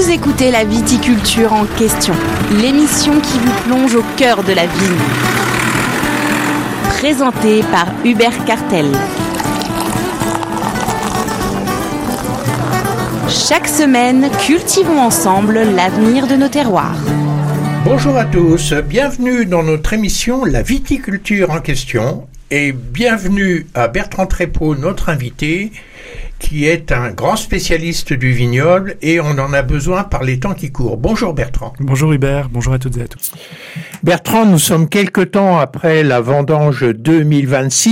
Vous écoutez la viticulture en question, l'émission qui vous plonge au cœur de la vigne. Présentée par Hubert Cartel. Chaque semaine, cultivons ensemble l'avenir de nos terroirs. Bonjour à tous, bienvenue dans notre émission La viticulture en question et bienvenue à Bertrand Trépeau, notre invité, qui est un grand spécialiste du vignoble et on en a besoin par les temps qui courent. Bonjour Bertrand. Bonjour Hubert, bonjour à toutes et à tous. Bertrand, nous sommes quelque temps après la vendange 2026.